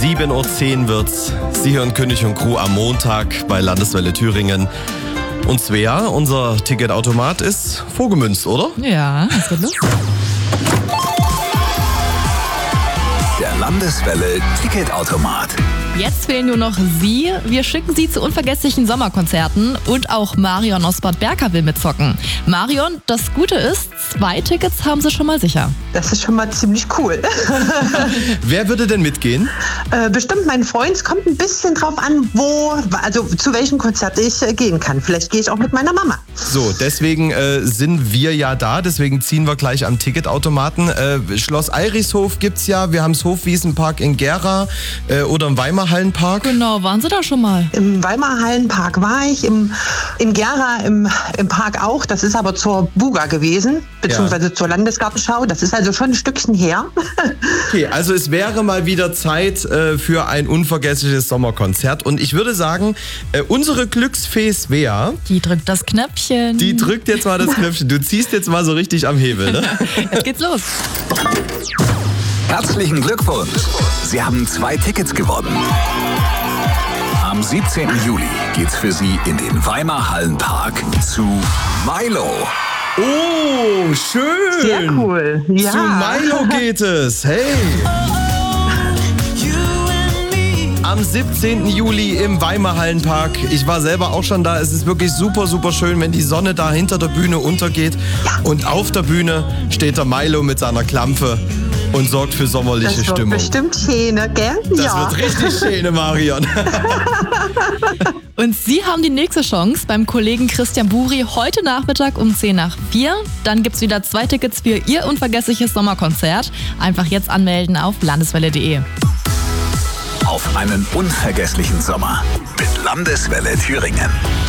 7:10 Uhr wird's. Sie hören König und Crew am Montag bei Landeswelle Thüringen. Und Svea, unser Ticketautomat ist vorgemünzt, oder? Ja, was geht los? Der Landeswelle Ticketautomat. Jetzt fehlen nur noch Sie. Wir schicken Sie zu unvergesslichen Sommerkonzerten und auch Marion aus Bad Berka will mitzocken. Marion, das Gute ist, 2 Tickets haben Sie schon mal sicher. Das ist schon mal ziemlich cool. Wer würde denn mitgehen? Bestimmt mein Freund. Es kommt ein bisschen drauf an, zu welchem Konzert ich gehen kann. Vielleicht gehe ich auch mit meiner Mama. So, deswegen sind wir ja da, deswegen ziehen wir gleich am Ticketautomaten. Schloss Eirishof gibt's ja, wir haben das Hofwiesenpark in Gera oder im Weimarhallenpark. Genau, waren Sie da schon mal? Im Weimarhallenpark war ich, im Gera im Park auch. Das ist aber zur Buga gewesen, beziehungsweise zur Landesgartenschau. Das ist also schon ein Stückchen her. Okay, also es wäre mal wieder Zeit für ein unvergessliches Sommerkonzert. Und ich würde sagen, unsere Glücksfee Svea, Die drückt das Knöpfchen. die drückt jetzt mal das Knöpfchen. Du ziehst jetzt mal so richtig am Hebel, ne? Jetzt geht's los. Herzlichen Glückwunsch. Sie haben 2 Tickets gewonnen. Am 17. Juli geht's für Sie in den Weimarhallenpark zu Milo. Oh, schön. Sehr cool. Ja. Zu Milo geht es. Hey. Am 17. Juli im Weimarhallenpark. Ich war selber auch schon da. Es ist wirklich super, super schön, wenn die Sonne da hinter der Bühne untergeht. Und auf der Bühne steht der Milo mit seiner Klampfe und sorgt für sommerliche Das wird Stimmung. bestimmt schön, gell? Das wird richtig schön, Marion. Und Sie haben die nächste Chance beim Kollegen Christian Buri heute Nachmittag um 3:10. Dann gibt's wieder 2 Tickets für Ihr unvergessliches Sommerkonzert. Einfach jetzt anmelden auf landeswelle.de. Auf einen unvergesslichen Sommer mit Landeswelle Thüringen.